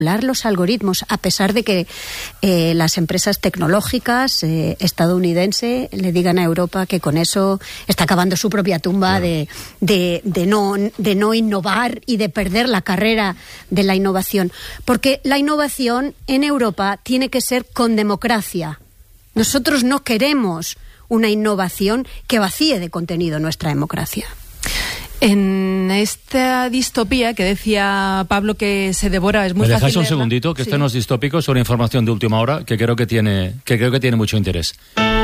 los algoritmos, a pesar de que las empresas tecnológicas estadounidenses le digan a Europa que con eso está acabando su propia tumba, claro, de no innovar y de perder la carrera de la innovación. Porque la innovación en Europa tiene que ser con democracia. Nosotros no queremos una innovación que vacíe de contenido nuestra democracia. En esta distopía que decía Pablo que se devora, es muy fácil. ¿Me dejáis un segundito? Que esto no es distópico, sobre información de última hora que creo que tiene mucho interés.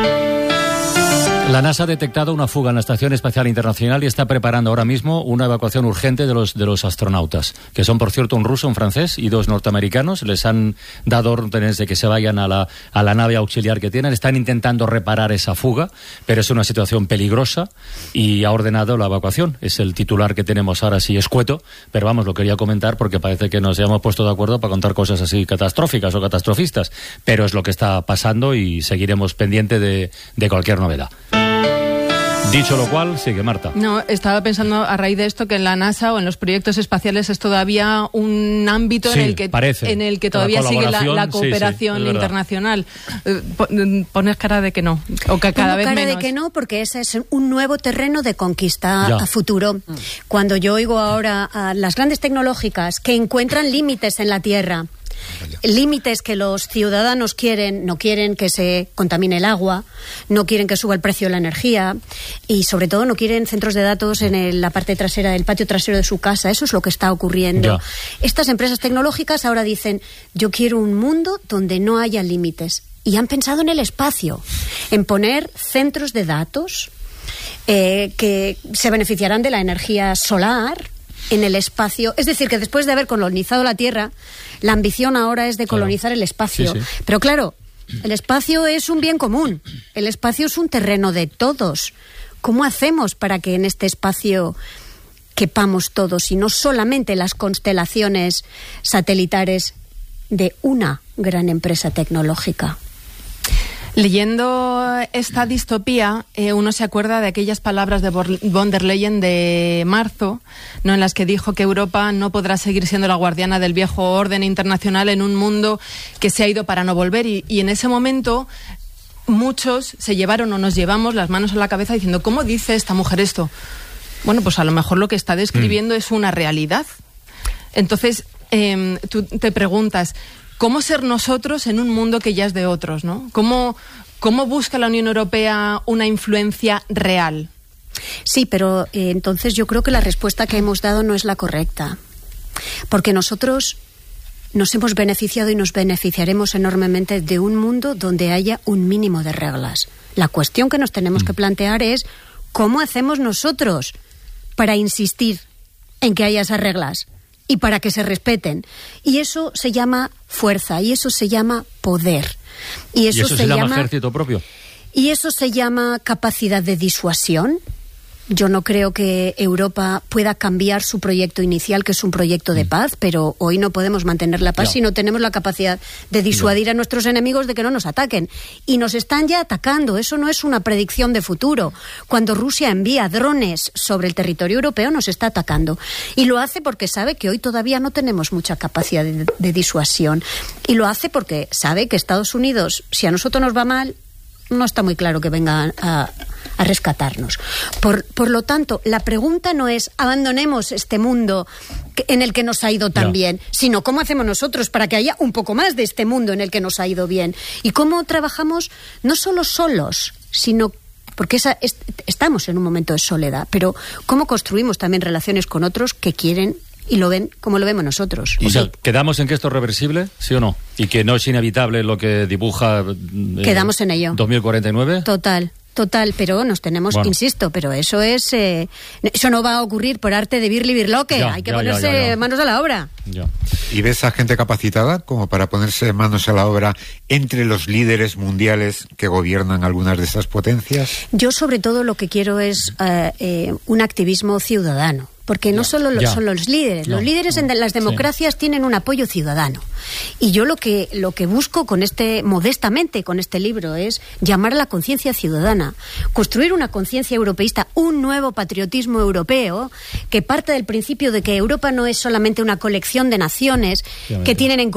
La NASA ha detectado una fuga en la Estación Espacial Internacional y está preparando ahora mismo una evacuación urgente de los astronautas, que son, por cierto, un ruso, un francés y 2 norteamericanos. Les han dado órdenes de que se vayan a la nave auxiliar que tienen. Están intentando reparar esa fuga, pero es una situación peligrosa y ha ordenado la evacuación. Es el titular que tenemos ahora, sí, escueto, pero vamos, lo quería comentar porque parece que nos hayamos puesto de acuerdo para contar cosas así catastróficas o catastrofistas, pero es lo que está pasando y seguiremos pendiente de cualquier novedad. Dicho lo cual, sigue Marta. No, estaba pensando a raíz de esto que en la NASA o en los proyectos espaciales es todavía un ámbito sí, en el que todavía sigue la cooperación internacional. Pones cara de que no, o que cada vez menos. Cara de que no, porque ese es un nuevo terreno de conquista a futuro. Cuando yo oigo ahora a las grandes tecnológicas que encuentran límites en la Tierra, límites que los ciudadanos no quieren que se contamine el agua, no quieren que suba el precio de la energía y sobre todo no quieren centros de datos en la parte trasera del patio trasero de su casa. Eso es lo que está ocurriendo. Estas empresas tecnológicas ahora dicen: yo quiero un mundo donde no haya límites, y han pensado en el espacio, en poner centros de datos que se beneficiarán de la energía solar en el espacio. Es decir, que después de haber colonizado la Tierra, la ambición ahora es de colonizar el espacio. Sí. Pero claro, el espacio es un bien común. El espacio es un terreno de todos. ¿Cómo hacemos para que en este espacio quepamos todos y no solamente las constelaciones satelitares de una gran empresa tecnológica? Leyendo esta distopía, uno se acuerda de aquellas palabras de von der Leyen de marzo, ¿no?, en las que dijo que Europa no podrá seguir siendo la guardiana del viejo orden internacional en un mundo que se ha ido para no volver. Y en ese momento muchos se llevaron o nos llevamos las manos a la cabeza diciendo: ¿cómo dice esta mujer esto? Bueno, pues a lo mejor lo que está describiendo es una realidad. Entonces, tú te preguntas: ¿cómo ser nosotros en un mundo que ya es de otros, ¿no? ¿Cómo busca la Unión Europea una influencia real? Sí, pero entonces yo creo que la respuesta que hemos dado no es la correcta. Porque nosotros nos hemos beneficiado y nos beneficiaremos enormemente de un mundo donde haya un mínimo de reglas. La cuestión que nos tenemos que plantear es: ¿cómo hacemos nosotros para insistir en que haya esas reglas y para que se respeten? Y eso se llama fuerza, y eso se llama poder. Y eso se llama ejército propio. Y eso se llama capacidad de disuasión. Yo no creo que Europa pueda cambiar su proyecto inicial, que es un proyecto de paz, pero hoy no podemos mantener la paz si no tenemos la capacidad de disuadir a nuestros enemigos de que no nos ataquen. Y nos están ya atacando. Eso no es una predicción de futuro. Cuando Rusia envía drones sobre el territorio europeo, nos está atacando. Y lo hace porque sabe que hoy todavía no tenemos mucha capacidad de disuasión. Y lo hace porque sabe que Estados Unidos, si a nosotros nos va mal, no está muy claro que venga a rescatarnos. Por lo tanto, la pregunta no es: abandonemos este mundo en el que nos ha ido tan bien, sino cómo hacemos nosotros para que haya un poco más de este mundo en el que nos ha ido bien. Y cómo trabajamos no solo solos, sino porque estamos en un momento de soledad, pero cómo construimos también relaciones con otros que quieren y lo ven como lo vemos nosotros. O sea, ¿quedamos en que esto es reversible, sí o no? ¿Y que no es inevitable lo que dibuja quedamos en ello. 2049? Total, pero nos tenemos, insisto, pero eso no va a ocurrir por arte de Birli Birloque. Hay que ponerse manos a la obra. ¿Y ves a gente capacitada como para ponerse manos a la obra entre los líderes mundiales que gobiernan algunas de estas potencias? Yo sobre todo lo que quiero es un activismo ciudadano. porque no solo son los líderes. Los líderes en las democracias tienen un apoyo ciudadano. Y yo lo que busco modestamente con este libro es llamar a la conciencia ciudadana, construir una conciencia europeísta, un nuevo patriotismo europeo que parte del principio de que Europa no es solamente una colección de naciones que tienen en